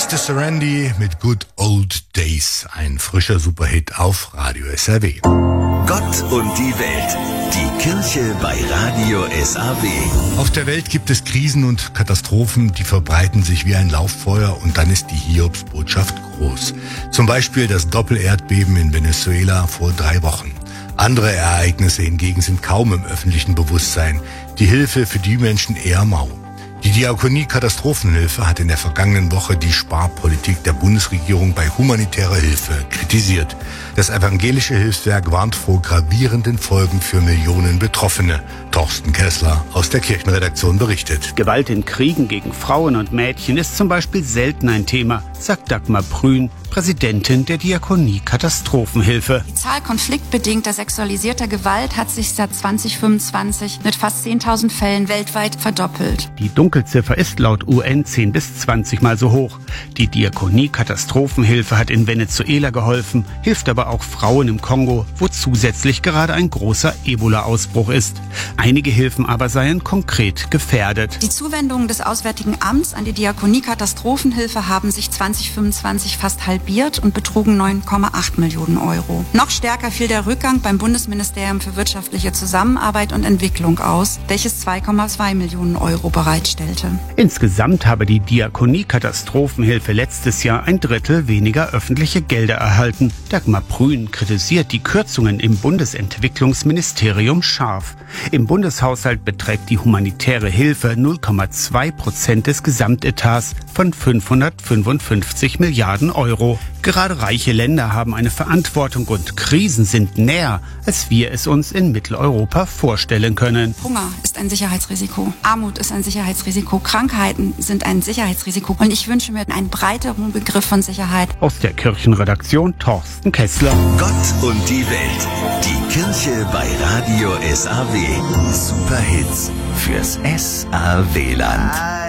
Mr. Serendy mit Good Old Days, ein frischer Superhit auf Radio SAW. Gott und die Welt, die Kirche bei Radio SAW. Auf der Welt gibt es Krisen und Katastrophen, die verbreiten sich wie ein Lauffeuer und dann ist die Hiobsbotschaft groß. Zum Beispiel das Doppelerdbeben in Venezuela vor 3 Wochen. Andere Ereignisse hingegen sind kaum im öffentlichen Bewusstsein. Die Hilfe für die Menschen eher mau. Die Diakonie Katastrophenhilfe hat in der vergangenen Woche die Sparpolitik der Bundesregierung bei humanitärer Hilfe kritisiert. Das evangelische Hilfswerk warnt vor gravierenden Folgen für Millionen Betroffene. Thorsten Kessler aus der Kirchenredaktion berichtet. Gewalt in Kriegen gegen Frauen und Mädchen ist zum Beispiel selten ein Thema, sagt Dagmar Prühn, Präsidentin der Diakonie Katastrophenhilfe. Die Zahl konfliktbedingter sexualisierter Gewalt hat sich seit 2025 mit fast 10.000 Fällen weltweit verdoppelt. Die Dunkelziffer ist laut UN 10 bis 20 Mal so hoch. Die Diakonie Katastrophenhilfe hat in Venezuela geholfen, hilft aber auch Frauen im Kongo, wo zusätzlich gerade ein großer Ebola-Ausbruch ist. Einige Hilfen aber seien konkret gefährdet. Die Zuwendungen des Auswärtigen Amts an die Diakonie Katastrophenhilfe haben sich 2025 fast halbiert und betrugen 9,8 Millionen Euro. Noch stärker fiel der Rückgang beim Bundesministerium für wirtschaftliche Zusammenarbeit und Entwicklung aus, welches 2,2 Millionen Euro bereitstellte. Insgesamt habe die Diakonie Katastrophenhilfe letztes Jahr 1/3 weniger öffentliche Gelder erhalten. Dagmar Prühn kritisiert die Kürzungen im Bundesentwicklungsministerium scharf. Im Bundeshaushalt beträgt die humanitäre Hilfe 0,2% des Gesamtetats von 555 Milliarden Euro. Gerade reiche Länder haben eine Verantwortung und Krisen sind näher, als wir es uns in Mitteleuropa vorstellen können. Hunger ist ein Sicherheitsrisiko, Armut ist ein Sicherheitsrisiko, Krankheiten sind ein Sicherheitsrisiko und ich wünsche mir einen breiteren Begriff von Sicherheit. Aus der Kirchenredaktion Thorsten Kessler. Gott und die Welt, die Kirche bei Radio SAW. Superhits fürs SAW-Land.